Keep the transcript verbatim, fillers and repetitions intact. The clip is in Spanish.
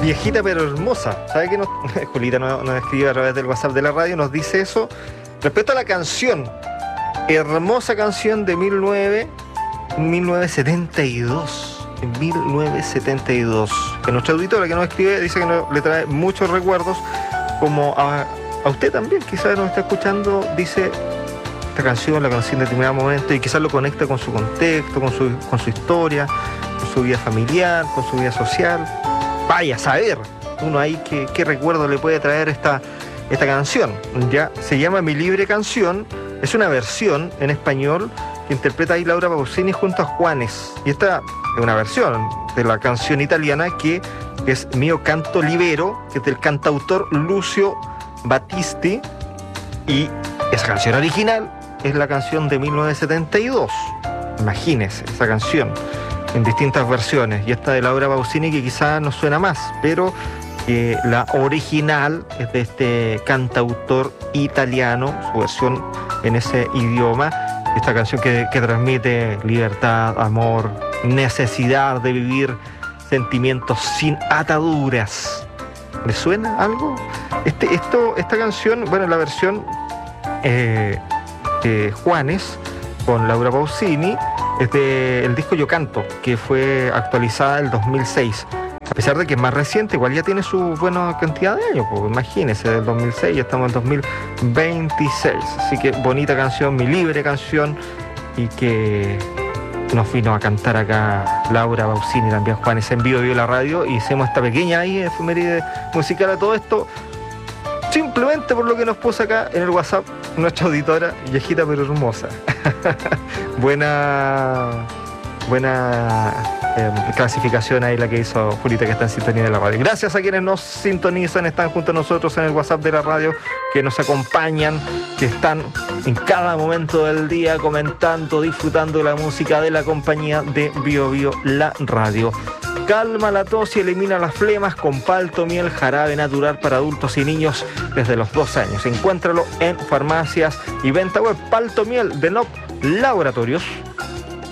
Viejita pero hermosa. ¿Sabe qué nos, Julita nos, nos escribe a través del WhatsApp de la radio? Nos dice eso respecto a la canción. Hermosa canción de mil novecientos setenta y dos. En mil novecientos setenta y dos. Que nuestra auditora que nos escribe dice que no, le trae muchos recuerdos. Como a, a usted también, quizás nos está escuchando, dice esta canción, la conocí en determinado momento y quizás lo conecta con su contexto, con su, con su historia, con su vida familiar, con su vida social. Vaya a saber uno ahí qué, qué recuerdo le puede traer esta, esta canción. Ya se llama Mi Libre Canción, es una versión en español que interpreta ahí Laura Pausini junto a Juanes. Y esta es una versión de la canción italiana que es Mio Canto Libero, que es del cantautor Lucio Battisti, y esa canción original es la canción de mil novecientos setenta y dos. Imagínense esa canción en distintas versiones, y esta de Laura Pausini que quizás nos suena más, pero eh, la original es de este cantautor italiano, su versión en ese idioma, esta canción que, que transmite libertad, amor, necesidad de vivir sentimientos sin ataduras. ¿Le suena algo? Este, esto, esta canción, bueno, la versión eh, de Juanes con Laura Pausini es del disco Yo Canto, que fue actualizada en el dos mil seis. A pesar de que es más reciente, igual ya tiene su buena cantidad de años, pues imagínense, del dos mil seis, ya estamos en dos mil veintiséis. Así que bonita canción, Mi Libre Canción, y que nos vino a cantar acá Laura Pausini, también Juanes, en vivo, vio la radio, y hicimos esta pequeña ahí efeméride musical a todo esto, simplemente por lo que nos puso acá en el WhatsApp nuestra auditora, viejita pero hermosa. buena buena eh, clasificación ahí la que hizo Julita, que está en sintonía de la radio. Gracias a quienes nos sintonizan, están junto a nosotros en el WhatsApp de la radio, que nos acompañan, que están en cada momento del día comentando, disfrutando de la música de la compañía de Bio Bio, la radio. Calma la tos y elimina las flemas con Palto Miel, jarabe natural para adultos y niños desde los dos años. Encuéntralo en farmacias y venta web. Palto Miel de N O P Laboratorios.